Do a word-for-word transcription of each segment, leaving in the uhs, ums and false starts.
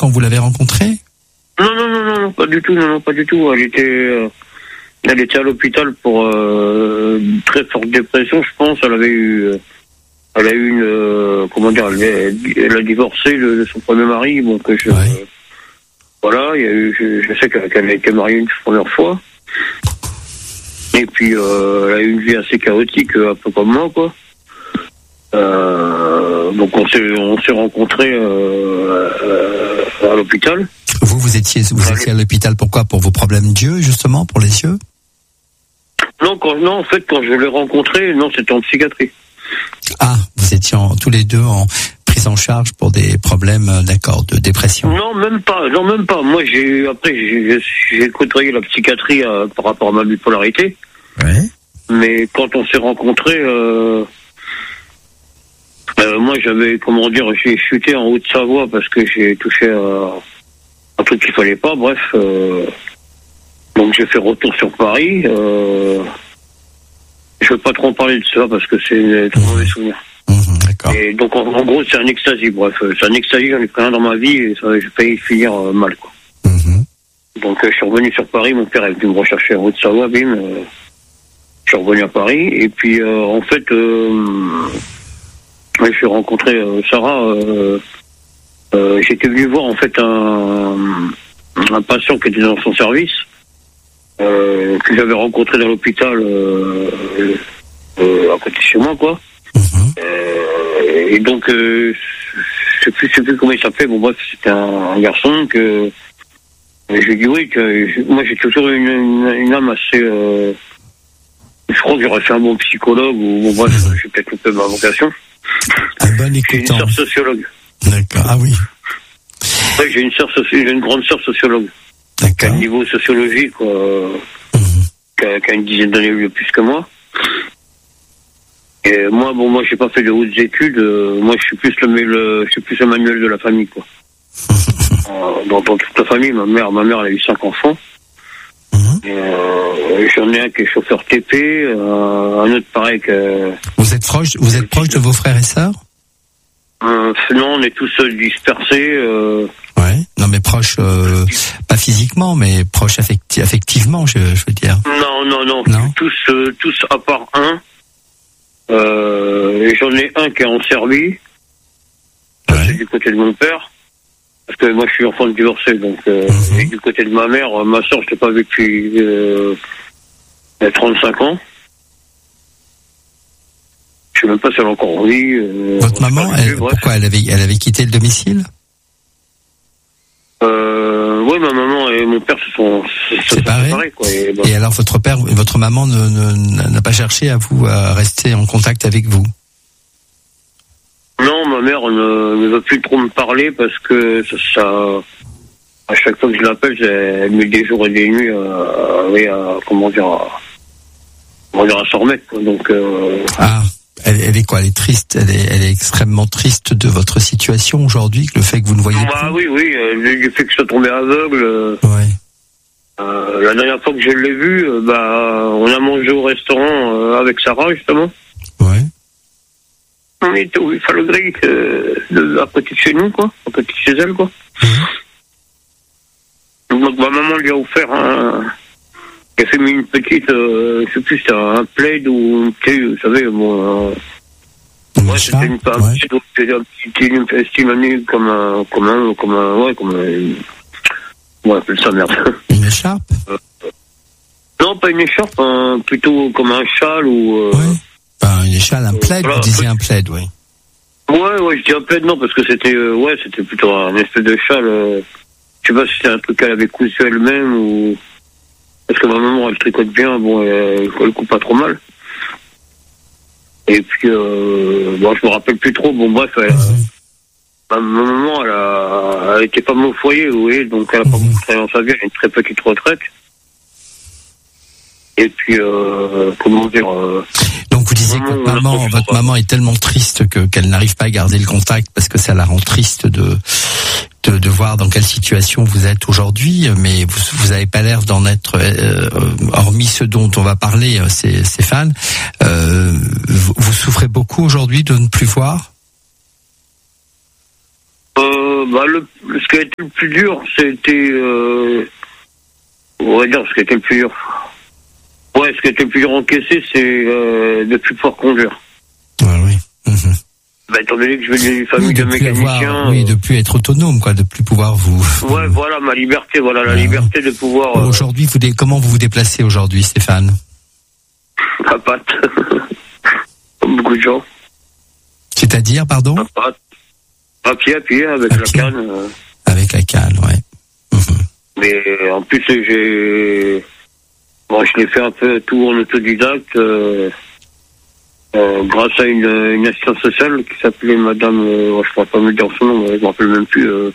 quand vous l'avez rencontrée? Non, non, non, non, pas du tout, non, non, pas du tout. Elle était, euh, elle était à l'hôpital pour euh, une très forte dépression, je pense. Elle avait eu, elle a eu une, euh, comment dire, elle, elle a divorcé de, de son premier mari, donc je, Ouais. euh, voilà, il y a eu, je, je sais qu'elle, qu'elle a été mariée une première fois. Et puis, euh, elle a eu une vie assez chaotique, un peu comme moi, quoi. Euh, donc on s'est, on s'est rencontrés euh, euh, à l'hôpital. Vous, vous étiez, vous étiez à l'hôpital pourquoi? Pour vos problèmes d'yeux, justement, pour les yeux? Non, quand, non, en fait, quand je l'ai rencontré, non, c'était en psychiatrie. Ah, vous étiez en, tous les deux en prise en charge pour des problèmes, d'accord, de dépression. Non, même pas, non, même pas. Moi, j'ai, après, j'ai, j'ai côtoyé la psychiatrie euh, par rapport à ma bipolarité. Ouais. Mais quand on s'est rencontrés, euh, euh, moi, j'avais, comment dire, j'ai chuté en Haute-Savoie parce que j'ai touché à un truc qu'il fallait pas, bref. Euh, donc, j'ai fait retour sur Paris. Euh, je veux pas trop en parler de ça parce que c'est trop mauvais souvenir. Mmh, d'accord. Et donc, en, en gros, c'est un ecstasy, bref. C'est un ecstasy, j'en ai pris un dans ma vie et ça, j'ai failli finir euh, mal, quoi. Mmh. Donc, euh, je suis revenu sur Paris. Mon père est venu me rechercher en Haute-Savoie, bim. Euh, je suis revenu à Paris. Et puis, euh, en fait, euh, ouais, j'ai rencontré euh, Sarah. Euh, euh, j'étais venu voir, en fait, un, un patient qui était dans son service, euh, que j'avais rencontré dans l'hôpital euh, euh, à côté de chez moi, quoi. Mmh. Euh, et donc, euh, je sais plus, je sais plus comment il s'appelait. Bon, bref, c'était un, un garçon que je lui ai dit oui, que je, moi j'ai toujours une, une, une âme assez. Euh, je crois que j'aurais fait un bon psychologue ou bon, bref, mmh. j'ai peut-être loupé ma vocation. Un bon J'ai une écoutant. sœur sociologue. D'accord. Ah oui. Ouais, j'ai une sœur, soci- j'ai une grande sœur sociologue. Qui a D'accord. un niveau sociologique, quoi, Mmh. qui, a, qui a une dizaine d'années de plus que moi. Et moi, bon, moi, j'ai pas fait de hautes études. Euh, moi, je suis plus le, le, je suis plus le manuel de la famille, quoi. euh, dans, dans toute la famille, ma mère, ma mère, elle a eu cinq enfants. Mmh. Euh, j'en ai un qui est chauffeur T P, euh, un autre pareil que. Vous êtes proche, vous êtes proche de vos frères et sœurs? Euh, non, on est tous dispersés. Euh, Ouais. Non, mais proche, euh, pas physiquement, mais proche affecti- affectivement, je, je veux dire. non, non, non, Non. tous, euh, tous à part un. Euh, et j'en ai un qui est en Serbie. Ça, Ouais. c'est du côté de mon père. Parce que moi, je suis enfant de divorcé, donc euh, Mhm. et du côté de ma mère, ma soeur, je l'ai pas vue depuis euh, trente-cinq ans. Je sais même pas si elle est encore en vie. Euh, Votre maman, pas elle, vu, bref. pourquoi elle avait, elle avait quitté le domicile? Euh, ouais, ma maman et mon père se sont, se sont Séparés. séparés, quoi. Et, bah, Et alors votre père, votre maman ne, ne- n'a pas cherché à vous à rester en contact avec vous? non, ma mère ne, ne veut plus trop me parler parce que ça, ça à chaque fois que je l'appelle, elle met des jours et des nuits à, à, à comment dire, à, comment dire, à s'en remettre, quoi. Donc, euh, Ah, elle, elle est quoi? Elle est triste. Elle est, elle est extrêmement triste de votre situation aujourd'hui, le fait que vous ne voyez bah plus. oui, oui, euh, du fait que je sois tombé aveugle. Euh, Ouais. euh, la dernière fois que je l'ai vu, euh, bah, on a mangé au restaurant euh, avec Sarah, justement. Ouais. On était au Falgris, euh, de, à côté de chez nous, quoi, à côté de chez elle, quoi. Mmh. Donc ma maman lui a offert un, elle a fait une petite, euh, je sais plus, c'était un plaid ou, tu sais, vous savez, bon, euh, Une ouais, c'était une, écharpe, un ouais. petit, c'était un petit, une testimony comme un, comme un, comme un, ouais, comme un, on appelle ça merde. Une écharpe? Non, pas une écharpe, un, plutôt comme un châle ou, euh, Ouais. Enfin, une échelle, un plaid, voilà. vous disiez un plaid, oui. ouais, ouais, je dis un plaid, non, parce que c'était, euh, ouais, c'était plutôt un espèce de châle, euh, je sais pas si c'était un truc qu'elle avait cousu elle-même ou, parce que ma maman, elle tricote bien, bon, elle, elle coupe pas trop mal. Et puis, euh, bon, je me rappelle plus trop, bon, bref, elle, Mmh. ma, ma maman, elle a, elle était pas au foyer, vous voyez, donc elle a pas Mhm. beaucoup travaillé dans sa vie, elle a une très petite retraite. Et puis, euh, comment dire, euh, Donc vous disiez que Maman, votre on a maman, confiance, votre quoi. maman est tellement triste que qu'elle n'arrive pas à garder le contact parce que ça la rend triste de de, de voir dans quelle situation vous êtes aujourd'hui. Mais vous vous avez pas l'air d'en être, euh, hormis ce dont on va parler, c'est Stéphane. Euh, vous, vous souffrez beaucoup aujourd'hui de ne plus voir? Euh, bah, le, ce qui a été le plus dur, c'était, euh, on va dire, ce qui a été le plus dur. Ouais, ce qui a été le plus dur encaissé, c'est euh, de plus pouvoir conduire. Ah oui. Mmh. Bah, étant donné que je venais d'une famille oui, de de plus mécaniciens. avoir, oui, de plus être autonome, quoi, de plus pouvoir vous. Ouais, voilà ma liberté, voilà la ouais. liberté de pouvoir. Euh... Aujourd'hui, vous dé... comment vous vous déplacez aujourd'hui, Stéphane? À patte. Comme beaucoup de gens. C'est-à-dire, pardon? À patte. À pied, à pied, avec à la pied. canne. Euh... Avec la canne, ouais. Mmh. Mais en plus, j'ai. Bon, je l'ai fait un peu tout en autodidacte. Euh... Euh, grâce à une, une assistante sociale qui s'appelait Madame, euh, je ne pourrais pas me dire son nom, je ne me rappelle même plus. Euh,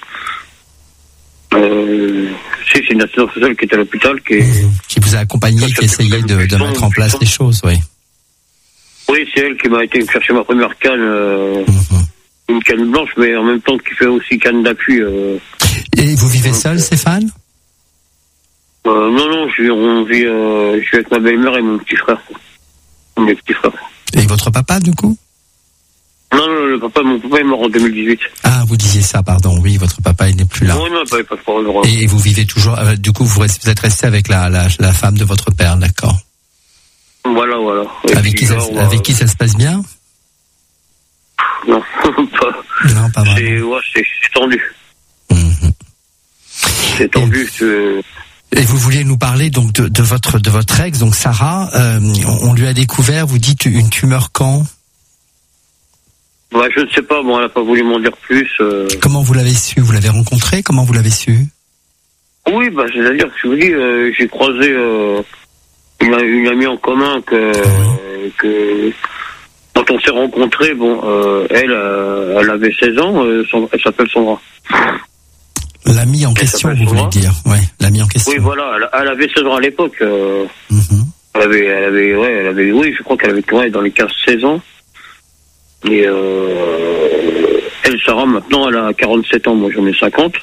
euh, si, c'est une assistante sociale qui était à l'hôpital. Qui, est, qui vous a accompagné, qui essayait de, de mettre en place les choses, oui. Oui, c'est elle qui m'a été chercher ma première canne, euh, mm-hmm. une canne blanche, mais en même temps qui fait aussi canne d'appui. Euh, Et vous vivez seul, Stéphane? euh, Non, non, je, on vit, euh, je suis avec ma belle-mère et mon petit frère. Mes petits frères. Et votre papa, du coup? Non, non, le papa, mon papa est mort en deux mille dix-huit. Ah, vous disiez ça, pardon. Oui, votre papa, il n'est plus là. Non, non, pas, pas de problème. Et vous vivez toujours, euh, du coup, vous, restez, vous êtes resté avec la, la, la femme de votre père, d'accord? Voilà, voilà. Avec qui, ça, là, avec va... qui ça se passe bien? Non, pas. Non, pas vraiment. C'est, ouais, c'est, c'est tendu. Mmh. C'est tendu, c'est... Et vous vouliez nous parler donc de, de votre de votre ex, donc Sarah. Euh, on, on lui a découvert, vous dites, une tumeur quand? Ouais, je ne sais pas. Bon, elle n'a pas voulu m'en dire plus. Euh... Comment vous l'avez su? Vous l'avez rencontrée? Comment vous l'avez su? Oui, bah c'est-à-dire que je vous dis, euh, j'ai croisé euh, une, une amie en commun que euh, que quand on s'est rencontrés, bon, euh, elle, euh, elle avait seize ans. Euh, son, elle s'appelle Sandra. L'ami en question, vous voulez dire? Ouais, l'ami en question. Oui, voilà, elle, elle avait seize ans à l'époque. Euh, mm-hmm. Elle avait, elle avait, ouais, elle avait, oui, je crois qu'elle avait ouais, dans les quinze seize ans. Et euh, elle, Sarah, maintenant, elle a quarante-sept ans, moi j'en ai cinquante.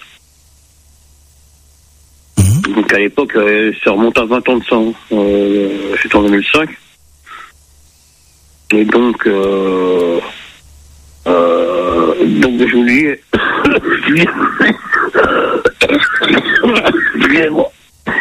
Mm-hmm. Donc à l'époque, euh, ça remonte à vingt ans de ça. Hein. Euh, C'était en deux mille cinq. Et donc, euh, euh, donc je vous dis, excusez-moi.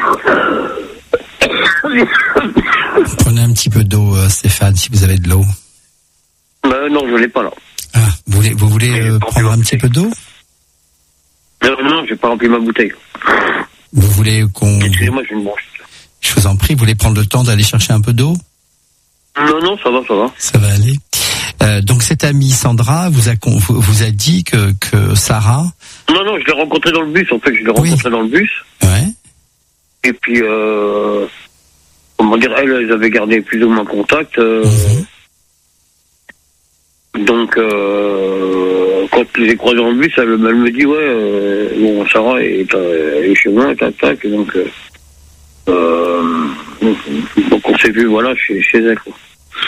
Prenez un petit peu d'eau, euh, Stéphane, si vous avez de l'eau. Euh, non, je l'ai pas là. Ah, vous voulez, vous voulez euh, prendre un petit peu d'eau? Non, non, j'ai pas rempli ma bouteille. Vous voulez qu'on... Excusez-moi, j'ai une branche. Je vous en prie, vous voulez prendre le temps d'aller chercher un peu d'eau? Non, non, ça va, ça va. Ça va aller. Euh, donc cette amie Sandra vous a vous, vous a dit que que Sarah. Non, non, je l'ai rencontrée dans le bus. En fait, je l'ai rencontrée oui. dans le bus. Ouais. Et puis, euh, comment dire, elle, elles avaient gardé plus ou moins contact. Euh, mmh. Donc, euh, quand je les ai croisés dans le bus, elle, elle me dit, ouais, euh, bon, Sarah est, est chez moi, tac, tac. Et donc, euh, euh, donc, on s'est vu, voilà, chez, chez elle, quoi.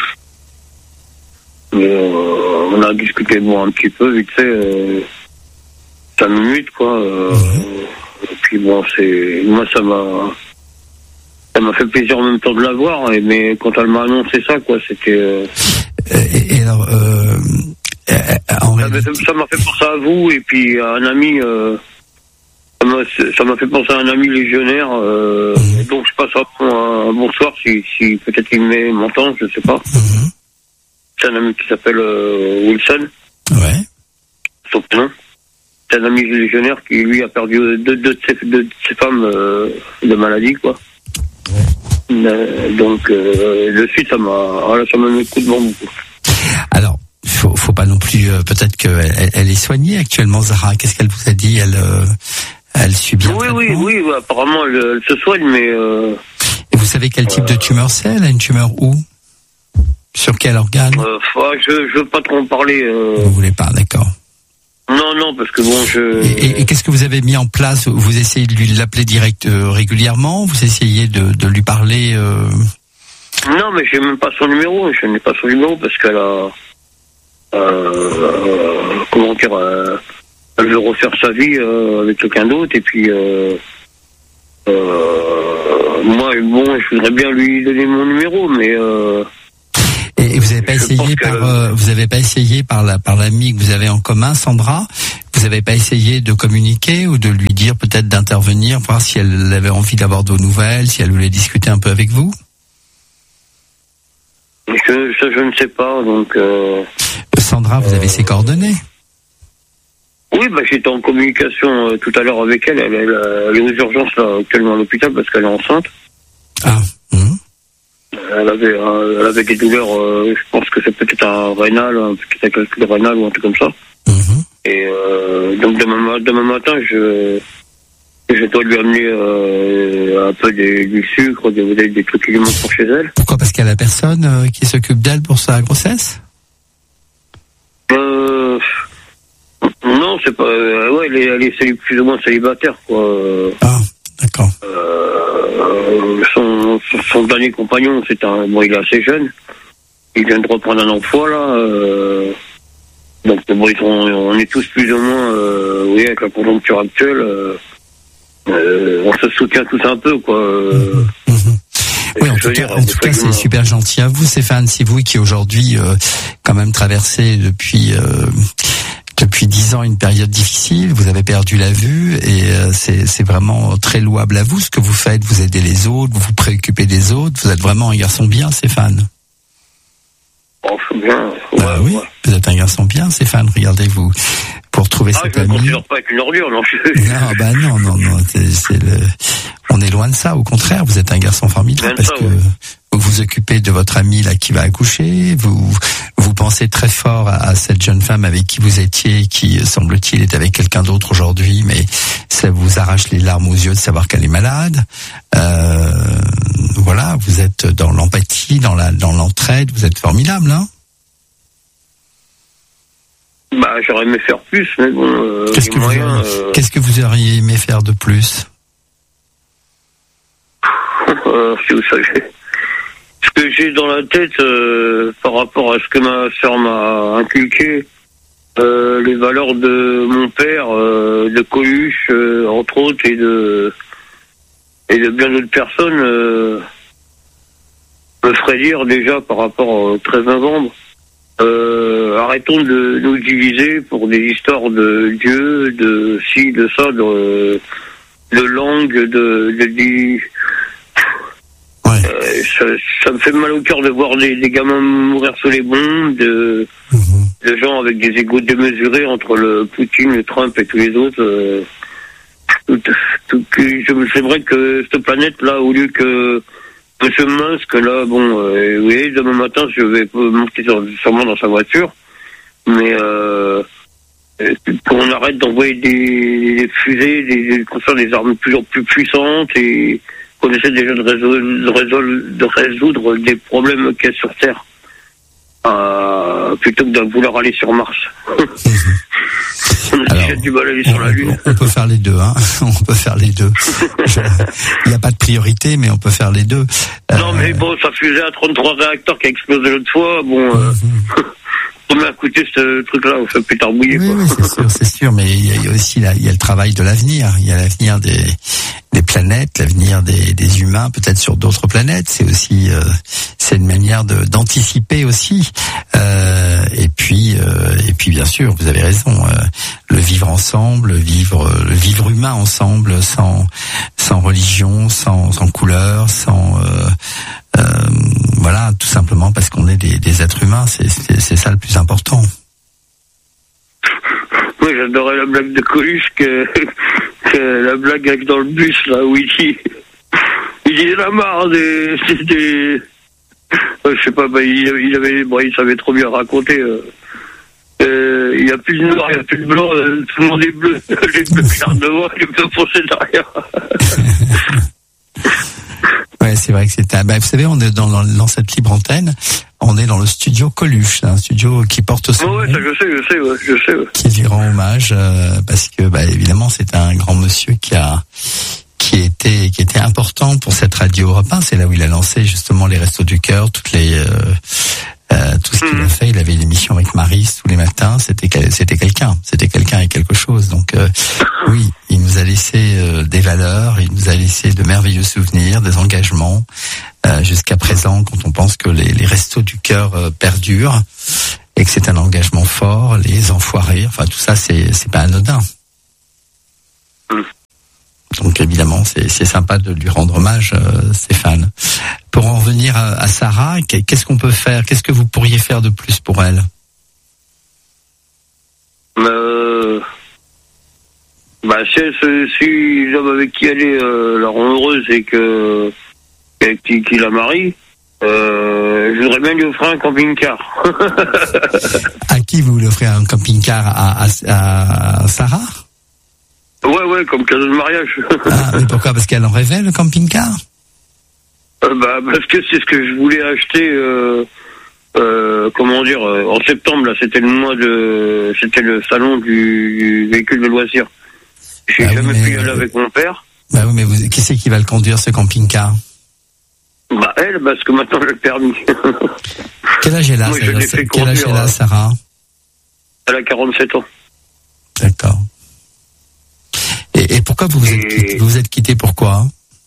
Mais, euh, on a discuté bon un petit peu vite fait euh, cinq minutes quoi euh, mmh. Et puis bon c'est moi ça m'a ça m'a fait plaisir en même temps de la voir mais quand elle m'a annoncé ça quoi c'était euh... et, et alors euh, en ça, réalité... ça m'a fait penser à vous et puis à un ami euh, ça, m'a, ça m'a fait penser à un ami légionnaire euh, mmh. donc je passe un bon, un bonsoir si, si peut-être il m'entend je sais pas. Mmh. C'est un ami qui s'appelle euh, Wilson. Ouais. Son prénom. C'est un ami légionnaire qui, lui, a perdu deux, deux de ses, deux de ses femmes euh, de maladie, quoi. Ouais. Euh, donc, euh, le suite, ça m'a, voilà, ça m'a mis le coup de bambou. Alors, faut, faut pas non plus, euh, peut-être qu'elle elle est soignée actuellement, Zara. Qu'est-ce qu'elle vous a dit? Elle, euh, elle subit un Oui, oui, oui, oui, apparemment, elle, elle se soigne, mais... Euh, Et vous savez quel type euh, de tumeur c'est? Elle a une tumeur où? Sur quel organe? euh, Je je veux pas trop en parler. Euh... Vous voulez pas, d'accord. Non, non, parce que bon, je... Et, et, et qu'est-ce que vous avez mis en place? Vous essayez de lui l'appeler direct euh, régulièrement? Vous essayez de, de lui parler euh... Non, mais j'ai même pas son numéro. Je n'ai pas son numéro parce qu'elle a... Euh, comment dire... Euh, elle veut refaire sa vie euh, avec quelqu'un d'autre. Et puis... Euh, euh, moi, bon, je voudrais bien lui donner mon numéro, mais... Euh, Et vous Vous avez pas essayé par, euh, vous avez pas essayé par la, par l'amie que vous avez en commun, Sandra. Vous avez pas essayé de communiquer ou de lui dire peut-être d'intervenir, voir si elle avait envie d'avoir de nouvelles, si elle voulait discuter un peu avec vous. Je, ça, je ne sais pas, donc. Euh, Sandra, vous avez ses coordonnées? Oui, bah j'étais en communication euh, tout à l'heure avec elle. Elle, elle, elle est aux urgences là, actuellement à l'hôpital parce qu'elle est enceinte. Ah. Mmh. Elle avait, euh, elle avait des douleurs. Euh, je pense que c'est peut-être un rénal, un petit calcul rénal ou un truc comme ça. Mmh. Et euh, donc demain, demain matin, je, je dois lui amener euh, un peu des, du sucre, des, des, des trucs qui lui manquent pour chez elle. Pourquoi? Parce qu'il y a la personne euh, qui s'occupe d'elle pour sa grossesse? Euh, non, c'est pas. Euh, ouais, elle est, elle est célib- plus ou moins célibataire, quoi. Ah, d'accord. Euh, son, son, son dernier compagnon, c'est un. Bon, il est assez jeune. Il vient de reprendre un emploi là. Euh, donc bon, ils sont, on est tous plus ou moins, euh, oui, avec la conjoncture actuelle, euh, euh, on se soutient tous un peu, quoi. Euh, mmh, mmh. Oui, en tout cas, en tout cas, c'est super gentil à vous, Stéphane. C'est vous qui aujourd'hui, euh, quand même, traversez depuis euh, depuis dix ans une période difficile. Vous avez perdu la vue et euh, c'est c'est vraiment très louable à vous ce que vous faites. Vous aidez les autres, vous vous préoccupez des autres. Vous êtes vraiment un garçon bien, Stéphane. Oh, bien. Ouais, bah oui, ouais. Vous êtes un garçon bien, Stéphane. Regardez-vous. Pour trouver ah, cet je ami. Je ne considère pas être une ordure, non. Non, bah non, non, non. C'est, c'est le. On est loin de ça. Au contraire, vous êtes un garçon formidable parce ça, que ouais. vous vous occupez de votre ami là qui va accoucher. Vous vous pensez très fort à, à cette jeune femme avec qui vous étiez, qui semble-t-il est avec quelqu'un d'autre aujourd'hui, mais ça vous arrache les larmes aux yeux de savoir qu'elle est malade. Euh, voilà, vous êtes dans l'empathie, dans la, dans l'entraide. Vous êtes formidable, hein. Bah, j'aurais aimé faire plus, mais bon. Euh, qu'est-ce, que moyens, vous auriez, euh... qu'est-ce que vous auriez aimé faire de plus? euh, si vous savez. Ce que j'ai dans la tête euh, par rapport à ce que ma soeur m'a inculqué, euh, les valeurs de mon père, euh, de Coluche, euh, entre autres, et de et de bien d'autres personnes, euh, me ferait dire déjà par rapport au treize novembre. Euh, arrêtons de nous diviser pour des histoires de Dieu, de ci, de ça, de, de langue, de, de, de ouais. euh, ça, ça me fait mal au cœur de voir des, des gamins mourir sous les bombes, de, mm-hmm. de gens avec des égos démesurés entre le Poutine, le Trump et tous les autres. Euh, tout, tout, je, c'est vrai que cette planète-là, au lieu que Monsieur Musk, là, bon, euh, oui, demain matin, je vais monter sur, sûrement dans sa voiture, mais euh, qu'on arrête d'envoyer des, des fusées, des, des, construire des armes toujours plus puissantes et qu'on essaie déjà de résoudre, de résoudre, de résoudre des problèmes qu'il y a sur Terre, euh, plutôt que de vouloir aller sur Mars. On a Alors, déjà du mal à aller sur la Lune. On peut faire les deux, hein. On peut faire les deux. Il n'y a pas de priorité, mais on peut faire les deux. Non, euh... mais bon, ça fusée à trente-trois réacteurs qui a explosé l'autre fois. Bon, euh, mm-hmm. on a coûté ce truc-là, on fait plus tarbouiller, oui, quoi. Oui, c'est sûr, c'est sûr. Mais il y a aussi là, il y a le travail de l'avenir. Il y a l'avenir des, des planètes, l'avenir des, des humains, peut-être sur d'autres planètes. C'est aussi, euh, c'est une manière de, d'anticiper aussi. Euh, et puis, euh, et puis, bien sûr, vous avez raison. Euh, le vivre ensemble, vivre, le vivre humain ensemble, sans, sans religion, sans, sans couleur, sans, euh, euh, voilà, tout simplement parce qu'on est des, des êtres humains. C'est, c'est, c'est ça le plus important. Oui, j'adorais la blague de Coluche que, que la blague avec dans le bus là où il dit, il dit la marre des, des, euh, je sais pas, bah, il, il avait, bon, il savait trop bien raconter. Euh, euh, il y a plus de noir, il y a plus de blanc, euh, tout le monde est bleu, les bleus clairs devant, les bleus foncés derrière. Ouais, c'est vrai que c'est un... bah, vous savez, on est dans, dans, dans cette libre antenne, on est dans le studio Coluche, un studio qui porte son nom. Ouais, ça, je sais, je sais, ouais, je sais. Ouais. Qui lui rend hommage, euh, parce que, bah, évidemment, c'est un grand monsieur qui a, qui était, qui était important pour cette radio Europe un. C'est là où il a lancé, justement, les Restos du Cœur, toutes les, euh, euh, tout ce qu'il mmh. a fait. Il avait une émission avec Maris tous les matins. C'était, c'était quelqu'un. C'était quelqu'un et quelque chose. Donc, euh, oui, il nous a laissé euh, des valeurs, il nous a laissé de merveilleux souvenirs, des engagements. Euh, euh, jusqu'à présent, quand on pense que les, les restos du cœur euh, perdurent et que c'est un engagement fort, les enfoirés, enfin tout ça, c'est c'est pas anodin. Mmh. Donc évidemment, c'est, c'est sympa de lui rendre hommage, euh, Stéphane. Pour en revenir à, à Sarah, qu'est-ce qu'on peut faire? Qu'est-ce que vous pourriez faire de plus pour elle? Euh, bah, si, si l'homme avec qui elle est euh, la rend heureuse et que qui, qui la marie, euh, je voudrais bien lui offrir un camping-car. À qui vous voulez offrir un camping-car? À, à, à Sarah? Ouais, ouais, comme cadeau de mariage. Ah, mais pourquoi? Parce qu'elle en rêvait, le camping-car? euh, bah, parce que c'est ce que je voulais acheter, euh, euh, comment dire, euh, en septembre, là, c'était le mois de, c'était le salon du, du véhicule de loisirs. J'ai bah jamais oui, pu y aller avec mon père. Bah oui, mais vous, qui c'est qui va le conduire, ce camping-car? Bah, elle, parce que maintenant, j'ai le permis. Quel âge elle a, Moi, je l'ai fait quel âge elle a, Sarah? Elle a quarante-sept ans. D'accord. Et, et pourquoi vous vous êtes quitté, vous vous êtes quitté pourquoi?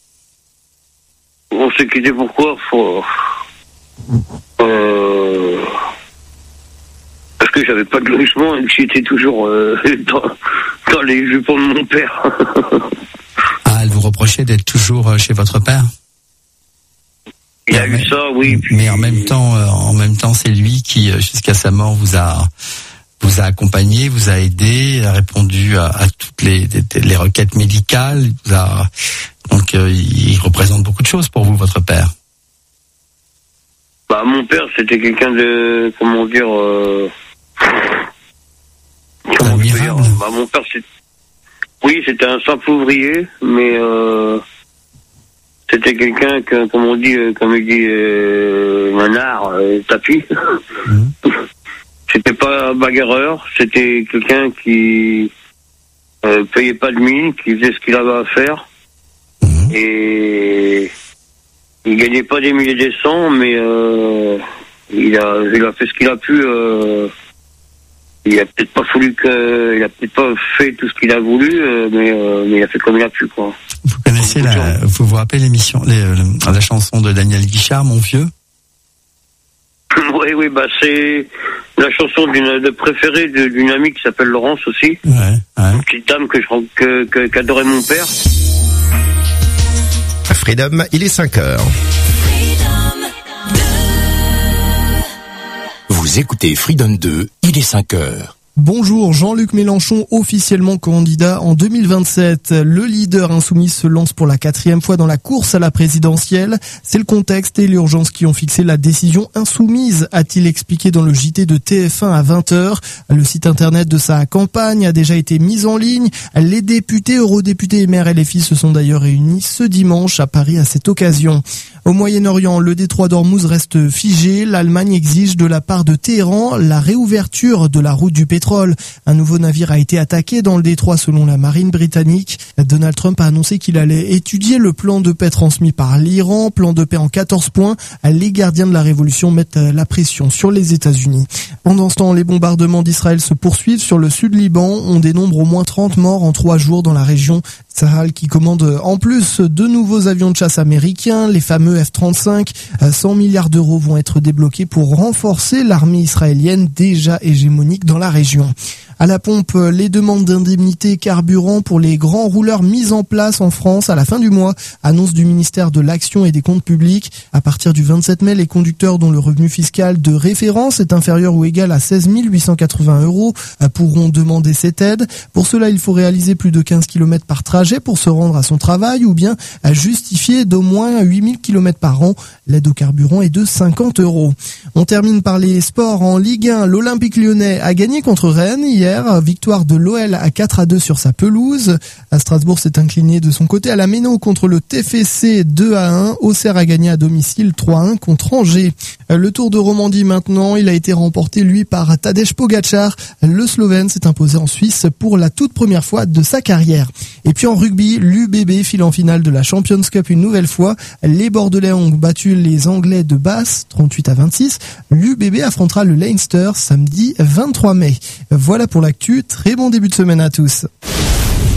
On s'est quitté pourquoi? Faut... Euh... Parce que j'avais pas de logement et que j'étais toujours euh, dans, dans les jupons de mon père. Ah, elle vous reprochait d'être toujours chez votre père? Il y a eu ça, oui. Puis... Mais en même temps, euh, en même temps, c'est lui qui, jusqu'à sa mort, vous a vous a accompagné, vous a aidé, a répondu à, à toutes les, les, les requêtes médicales. Vous a, donc, euh, il représente beaucoup de choses pour vous, votre père. Bah, mon père, c'était quelqu'un de, comment dire, euh... comment dire, bah, mon père, c'est, oui, c'était un simple ouvrier, mais euh... c'était quelqu'un que, comme on dit, comme il dit, euh, un art, euh, tapis. Mmh. C'était pas un bagarreur, c'était quelqu'un qui euh, payait pas de mine, qui faisait ce qu'il avait à faire. Mmh. Et il gagnait pas des milliers des cents, mais euh, il a, il a fait ce qu'il a pu. Euh, il a peut-être pas voulu que, il a peut-être pas fait tout ce qu'il a voulu, euh, mais, euh, mais il a fait comme il a pu, quoi. Vous connaissez la, vous vous rappelez l'émission, les, la chanson de Daniel Guichard, Mon vieux? Oui, oui, bah c'est la chanson d'une de préférée d'une amie qui s'appelle Laurence aussi. Ouais, ouais. Une petite dame que je que, que qu'adorait mon père. Freedom, il est cinq heures. Vous écoutez Freedom deux, il est cinq heures. Bonjour, Jean-Luc Mélenchon, officiellement candidat en deux mille vingt-sept. Le leader insoumis se lance pour la quatrième fois dans la course à la présidentielle. C'est le contexte et l'urgence qui ont fixé la décision insoumise, a-t-il expliqué dans le J T de T F un à vingt heures. Le site internet de sa campagne a déjà été mis en ligne. Les députés, eurodéputés et maires L F I se sont d'ailleurs réunis ce dimanche à Paris à cette occasion. Au Moyen-Orient, le détroit d'Ormuz reste figé. L'Allemagne exige de la part de Téhéran la réouverture de la route du pétrole. Un nouveau navire a été attaqué dans le détroit selon la marine britannique. Donald Trump a annoncé qu'il allait étudier le plan de paix transmis par l'Iran, plan de paix en quatorze points. Les gardiens de la révolution mettent la pression sur les États-Unis. Pendant ce temps, les bombardements d'Israël se poursuivent sur le sud Liban. On dénombre au moins trente morts en trois jours dans la région. Tsahal qui commande en plus de nouveaux avions de chasse américains, les fameux F trente-cinq. cent milliards d'euros vont être débloqués pour renforcer l'armée israélienne déjà hégémonique dans la région. À la pompe, les demandes d'indemnité carburant pour les grands rouleurs mises en place en France à la fin du mois. Annonce du ministère de l'Action et des Comptes Publics. À partir du vingt-sept mai, les conducteurs dont le revenu fiscal de référence est inférieur ou égal à seize mille huit cent quatre-vingts euros pourront demander cette aide. Pour cela, il faut réaliser plus de quinze kilomètres par trajet pour se rendre à son travail ou bien à justifier d'au moins huit mille kilomètres par an. L'aide au carburant est de cinquante euros. On termine par les sports en Ligue un. L'Olympique Lyonnais a gagné contre Rennes hier. Victoire de l'O L à quatre à deux sur sa pelouse. À Strasbourg s'est incliné de son côté à la Méno contre le T F C deux à un. Auxerre a gagné à domicile trois à un contre Angers. Le Tour de Romandie maintenant, il a été remporté lui par Tadej Pogačar. Le Slovène s'est imposé en Suisse pour la toute première fois de sa carrière. Et puis en rugby, l'U B B file en finale de la Champions Cup une nouvelle fois. Les Bordelais ont battu les Anglais de Basse, trente-huit à vingt-six. L'U B B affrontera le Leinster samedi vingt-trois mai. Voilà pour l'actu. Très bon début de semaine à tous.